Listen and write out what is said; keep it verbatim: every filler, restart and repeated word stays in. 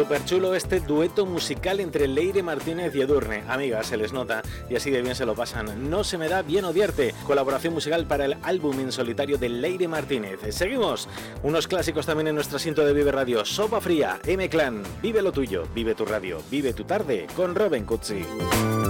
Súper chulo este dueto musical entre Leire Martínez y Edurne. Amigas, se les nota y así de bien se lo pasan. No se me da bien odiarte. Colaboración musical para el álbum en solitario de Leire Martínez. Seguimos. Unos clásicos también en nuestro asiento de Vive Radio. Sopa Fría, M-Clan, Vive lo tuyo, vive tu radio, vive tu tarde con Robin Cutsi.